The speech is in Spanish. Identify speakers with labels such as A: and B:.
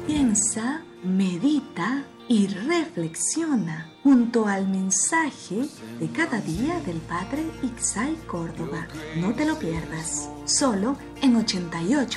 A: Piensa, medita y reflexiona junto al mensaje de cada día del Padre Ixay Córdoba. No te lo pierdas, solo en 88.